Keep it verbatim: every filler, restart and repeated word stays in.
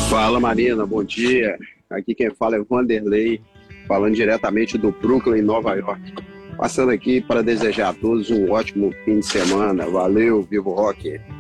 Fala Marina, bom dia. Aqui quem fala é Vanderlei, falando diretamente do Brooklyn, Nova York. Passando aqui para desejar a todos um ótimo fim de semana. Valeu, Vivo Rock!